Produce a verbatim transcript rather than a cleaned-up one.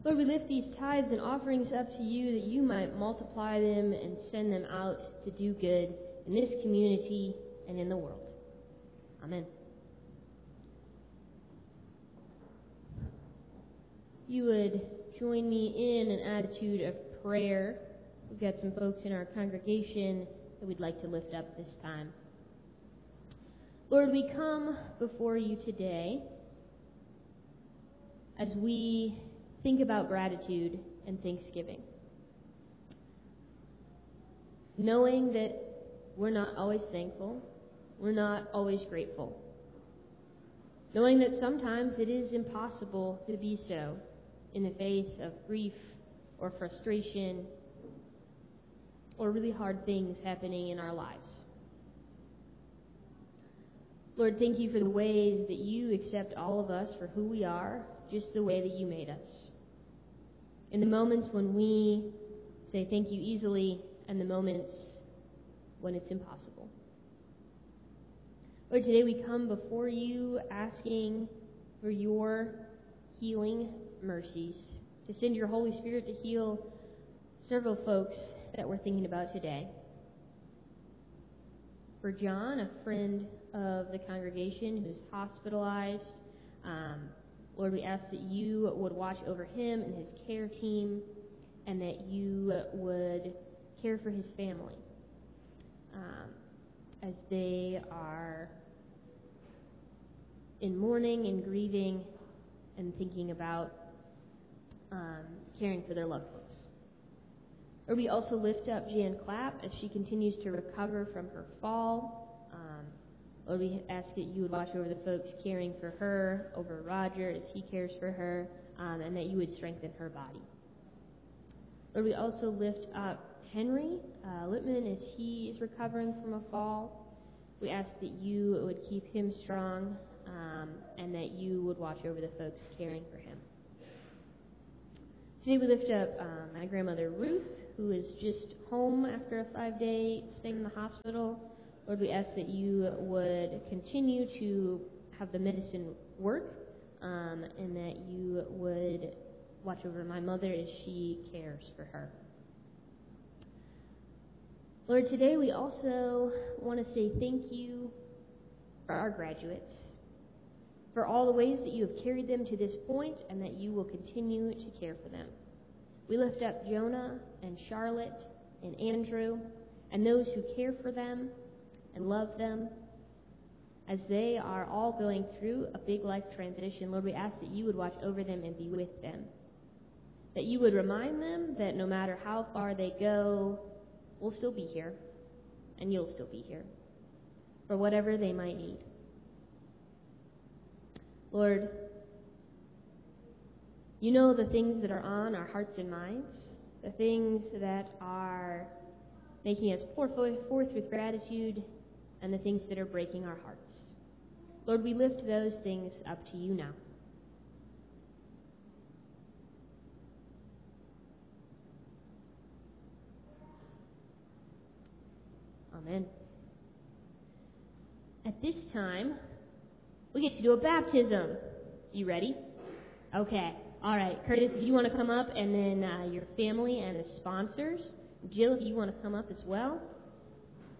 Lord, we lift these tithes and offerings up to you that you might multiply them and send them out to do good in this community and in the world. Amen. You would join me in an attitude of prayer. We've got some folks in our congregation that we'd like to lift up this time. Lord, we come before you today as we think about gratitude and thanksgiving, knowing that we're not always thankful, we're not always grateful, knowing that sometimes it is impossible to be so in the face of grief or frustration or really hard things happening in our lives. Lord, thank you for the ways that you accept all of us for who we are, just the way that you made us. In the moments when we say thank you easily and the moments when it's impossible. Lord, today we come before you asking for your healing mercies, to send your Holy Spirit to heal several folks that we're thinking about today. For John, a friend of the congregation who's hospitalized, um, Lord, we ask that you would watch over him and his care team, and that you would care for his family um, as they are in mourning and grieving and thinking about um, caring for their loved ones. Lord, we also lift up Jan Clapp as she continues to recover from her fall. Um, Lord, we ask that you would watch over the folks caring for her, over Roger as he cares for her, um, and that you would strengthen her body. Lord, we also lift up Henry uh, Lippman as he is recovering from a fall. We ask that you would keep him strong um, and that you would watch over the folks caring for him. Today we lift up uh, my grandmother Ruth, who is just home after a five-day stay in the hospital. Lord, we ask that you would continue to have the medicine work um, and that you would watch over my mother as she cares for her. Lord, today we also want to say thank you for our graduates, for all the ways that you have carried them to this point and that you will continue to care for them. We lift up Jonah and Charlotte and Andrew and those who care for them and love them as they are all going through a big life transition. Lord, we ask that you would watch over them and be with them, that you would remind them that no matter how far they go, we'll still be here and you'll still be here for whatever they might need. Lord, you know the things that are on our hearts and minds, the things that are making us pour forth with gratitude, and the things that are breaking our hearts. Lord, we lift those things up to you now. Amen. At this time, we get to do a baptism. You ready? Okay. All right. Curtis, if you want to come up, and then uh, your family and the sponsors. Jill, if you want to come up as well.